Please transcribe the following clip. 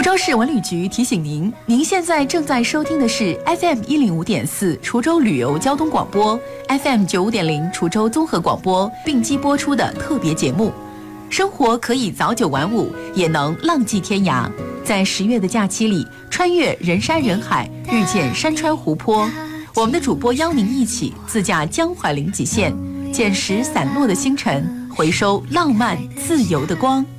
州市文旅局提醒您，您现在正在收听的是 FM 105.4滁州旅游交通广播 ，FM 95.0滁州综合广播并机播出的特别节目。生活可以早9晚5，也能浪迹天涯。在10月的假期里，穿越人山人海，遇见山川湖泊。我们的主播邀您一起自驾江淮临济县，捡拾散落的星辰，回收浪漫自由的光。